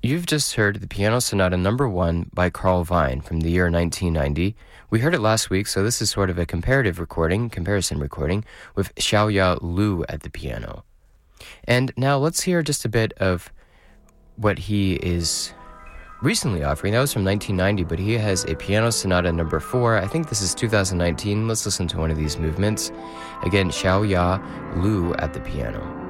You've just heard the Piano Sonata Number 1 by Carl Vine from the year 1990. We heard it last week, so this is sort of a comparison recording, with Xiaoya Lu at the piano. And now let's hear just a bit of what he is recently offering. That was from 1990, but he has a Piano Sonata Number 4. I think this is 2019. Let's listen to one of these movements. Again, Xiaoya Lu at the piano.